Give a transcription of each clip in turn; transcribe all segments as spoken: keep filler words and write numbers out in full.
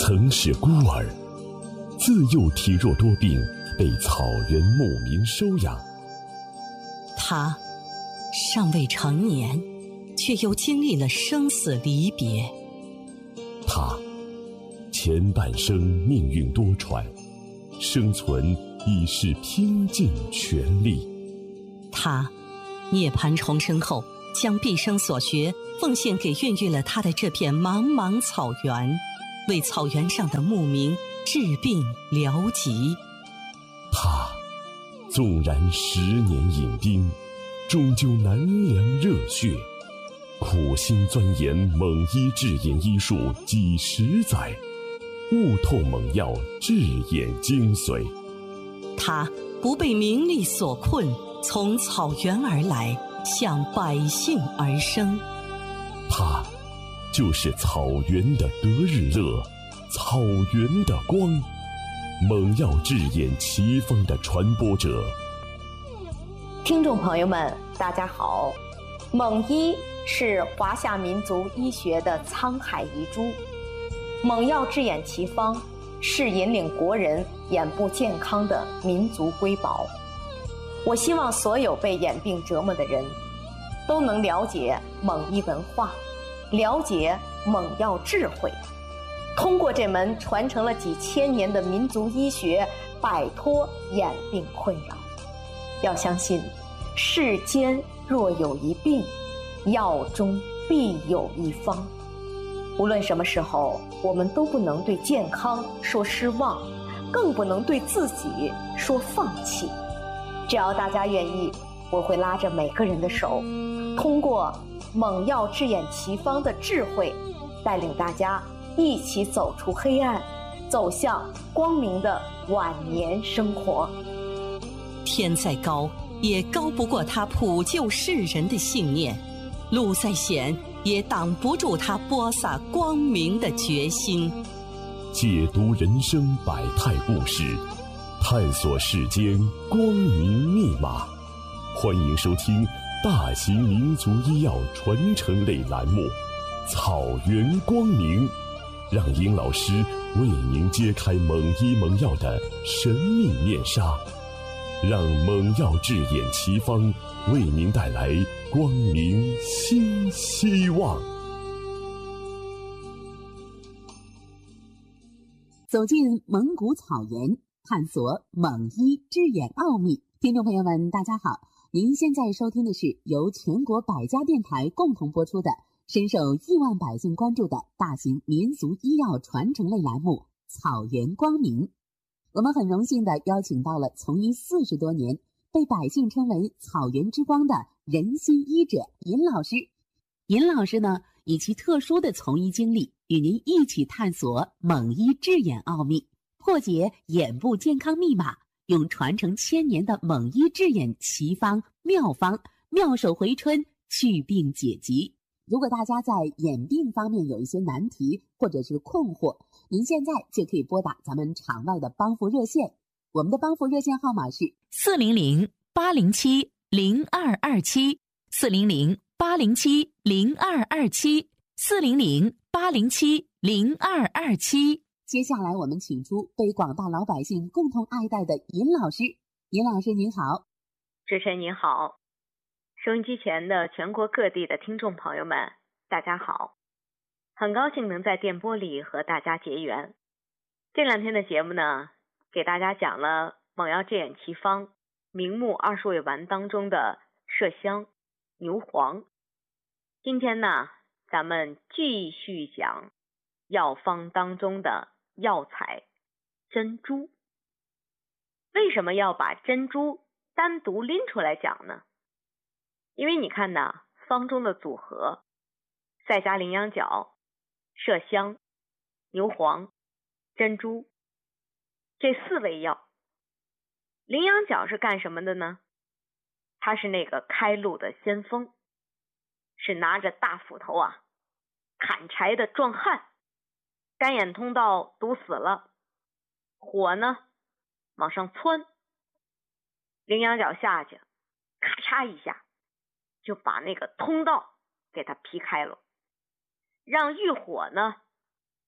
曾是孤儿，自幼体弱多病，被草原牧民收养。 他尚未成年，却又经历了生死离别。 他前半生命运多舛，生存已是拼尽全力。 他涅槃重生后，将毕生所学奉献给孕育了他的这片茫茫草原，为草原上的牧民治病疗疾。 他纵然十年饮冰，终究难凉热血，苦心钻研蒙医治眼医术几十载，悟透猛药治眼精髓。 他不被名利所困，从草原而来，向百姓而生。 他就是草原的得日乐，草原的光，猛药治眼奇方的传播者。 听众朋友们，大家好。蒙医是华夏民族医学的沧海遗珠，猛药治眼奇方是引领国人眼部健康的民族瑰宝。我希望所有被眼病折磨的人都能了解蒙医文化，了解猛药智慧，通过这门传承了几千年的民族医学，摆脱眼病困扰。要相信，世间若有一病，药中必有一方。无论什么时候，我们都不能对健康说失望，更不能对自己说放弃。只要大家愿意，我会拉着每个人的手，通过猛药治眼奇方的智慧，带领大家一起走出黑暗，走向光明的晚年生活。 天再高，也高不过他普救世人的信念；路再险，也挡不住他播撒光明的决心。 解读人生百态故事，探索世间光明密码。欢迎收听大型民族医药传承类栏目《草原光明》，让殷老师为您揭开蒙医蒙药的神秘面纱，让猛药治眼奇方为您带来光明新希望。 走进蒙古草原，探索蒙医治眼奥秘。听众朋友们，大家好，您现在收听的是由全国百家电台共同播出的深受亿万百姓关注的大型民族医药传承类栏目《草原光明》。我们很荣幸地邀请到了从医四十多年，被百姓称为草原之光的仁心医者尹老师。尹老师呢，以其特殊的从医经历，与您一起探索蒙医治眼奥秘，破解眼部健康密码，用传承千年的蒙医治眼奇方妙方，妙手回春，祛病解疾。如果大家在眼病方面有一些难题或者是困惑，您现在就可以拨打咱们场外的帮扶热线，我们的帮扶热线号码是四零零八零七零二二七，四零零八零七零二二七，四零零八零七零二二七。 接下来我们请出被广大老百姓共同爱戴的尹老师。尹老师您好。 主持人您好，收音机前的全国各地的听众朋友们，大家好，很高兴能在电波里和大家结缘。这两天的节目呢，给大家讲了猛药治眼奇方明目二十味丸当中的麝香、牛黄。今天呢，咱们继续讲药方当中的药材珍珠。为什么要把珍珠单独拎出来讲呢？因为你看呐，方中的组合赛迦羚羊角、麝香、牛黄、珍珠这四味药。羚羊角是干什么的呢？它是那个开路的先锋，是拿着大斧头啊砍柴的壮汉，干眼通道堵死了，火呢往上窜，羚羊角下去咔嚓一下就把那个通道给它劈开了，让欲火呢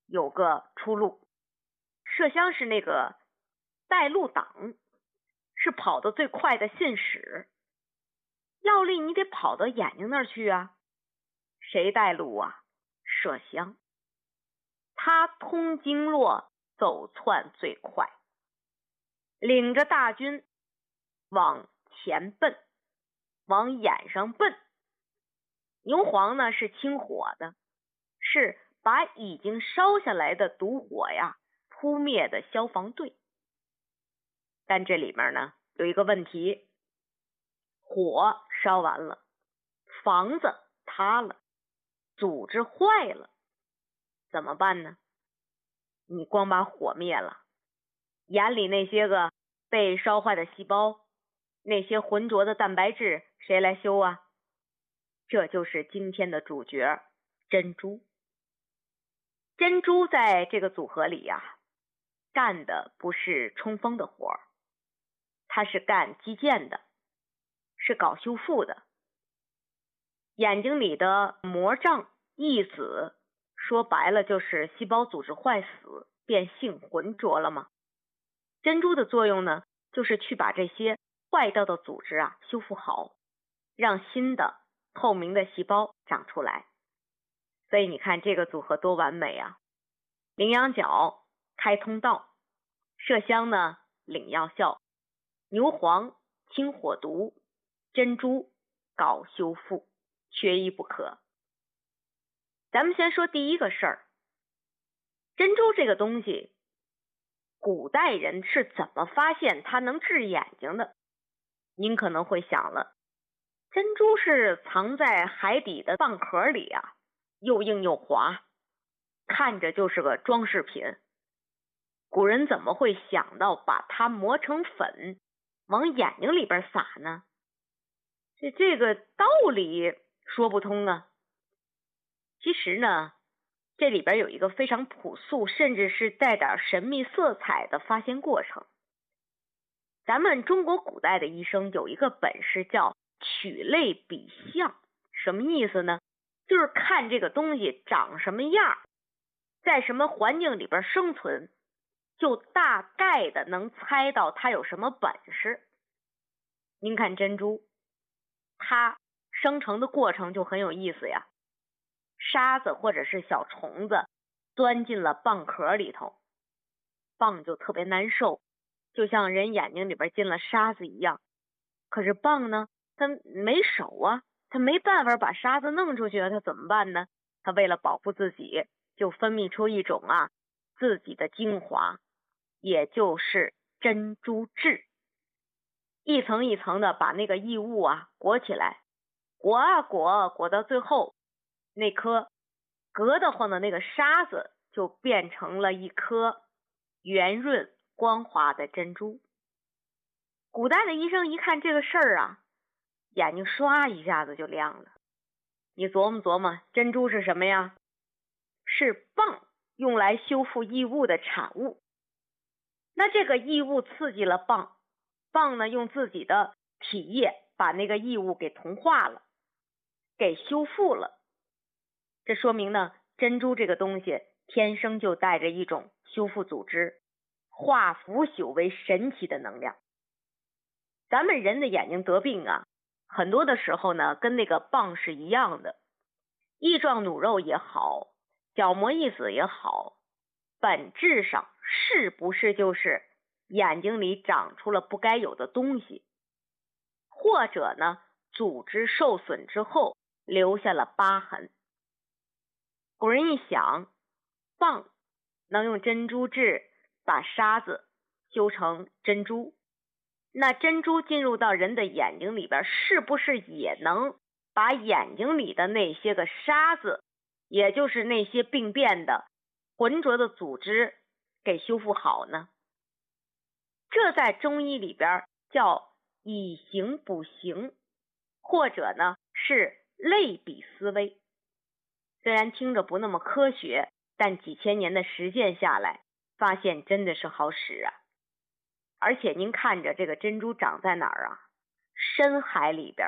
有个出路。麝香是那个带路党，是跑得最快的信使。药力你得跑到眼睛那儿去啊，谁带路啊？麝香。他通经络，走窜最快，领着大军往前奔，往眼上奔。牛黄呢是清火的，是把已经烧下来的毒火呀扑灭的消防队。但这里面呢有一个问题，火烧完了，房子塌了，组织坏了，怎么办呢？你光把火灭了，眼里那些个被烧坏的细胞，那些浑浊的蛋白质，谁来修啊？这就是今天的主角珍珠。珍珠在这个组合里呀、啊，干的不是冲锋的活儿，它是干基建的，是搞修复的。眼睛里的膜胀溢死，说白了就是细胞组织坏死，变性浑浊了吗？珍珠的作用呢，就是去把这些坏掉的组织啊修复好，让新的透明的细胞长出来。所以你看这个组合多完美啊！羚羊角开通道，麝香呢领药效，牛黄清火毒，珍珠搞修复，缺一不可。咱们先说第一个事儿，珍珠这个东西，古代人是怎么发现它能治眼睛的？您可能会想了，珍珠是藏在海底的蚌壳里啊，又硬又滑，看着就是个装饰品。古人怎么会想到把它磨成粉往眼睛里边撒呢？这这个道理说不通啊。其实呢，这里边有一个非常朴素，甚至是带点神秘色彩的发现过程。咱们中国古代的医生有一个本事叫取类比象，什么意思呢？就是看这个东西长什么样，在什么环境里边生存，就大概的能猜到它有什么本事。您看珍珠，它生成的过程就很有意思呀。沙子或者是小虫子钻进了蚌壳里头，蚌就特别难受，就像人眼睛里边进了沙子一样。可是蚌呢，它没手啊，它没办法把沙子弄出去啊，它怎么办呢？它为了保护自己，就分泌出一种啊自己的精华，也就是珍珠质，一层一层的把那个异物啊裹起来，裹啊裹，裹到最后，那颗隔得慌的那个沙子就变成了一颗圆润光滑的珍珠。古代的医生一看这个事儿啊，眼睛唰一下子就亮了。你琢磨琢磨，珍珠是什么呀？是蚌用来修复异物的产物。那这个异物刺激了蚌，蚌呢用自己的体液把那个异物给同化了，给修复了。这说明呢，珍珠这个东西天生就带着一种修复组织、化腐朽为神奇的能量。咱们人的眼睛得病啊，很多的时候呢，跟那个蚌是一样的，异状弩肉也好，角膜异死也好，本质上是不是就是眼睛里长出了不该有的东西，或者呢，组织受损之后留下了疤痕。古人一想，蚌能用珍珠质把沙子修成珍珠，那珍珠进入到人的眼睛里边，是不是也能把眼睛里的那些个沙子，也就是那些病变的浑浊的组织给修复好呢？这在中医里边叫以形补形，或者呢是类比思维。虽然听着不那么科学，但几千年的实践下来，发现真的是好使啊。而且您看着这个珍珠长在哪儿啊？深海里边。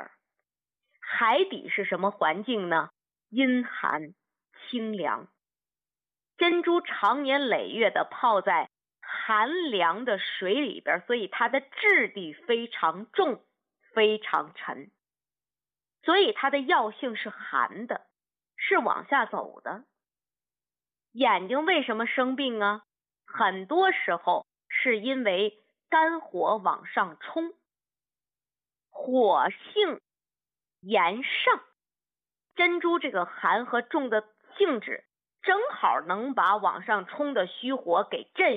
海底是什么环境呢？阴寒清凉。 珍珠常年累月的泡在寒凉的水里边，所以它的质地非常重，非常沉，所以它的药性是寒的，是往下走的。眼睛为什么生病啊？很多时候是因为肝火往上冲，火性炎上，珍珠这个寒和重的性质正好能把往上冲的虚火给镇